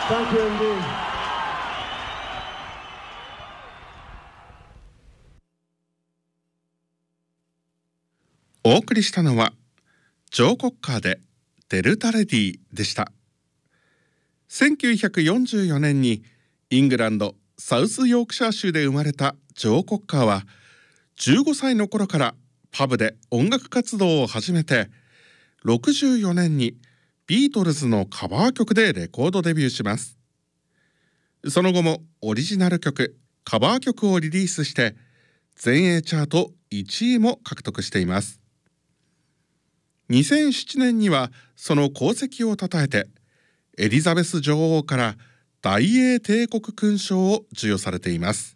Thank you indeed. お送りしたのはジョー・コッカーでデルタレディでした。1944年にイングランドサウスヨークシャー州で生まれたジョー・コッカーは15歳の頃からパブで音楽活動を始めて、64年にビートルズのカバー曲でレコードデビューします。その後もオリジナル曲、カバー曲をリリースして全英チャート1位も獲得しています。2007年にはその功績をたたえてエリザベス女王から大英帝国勲章を授与されています。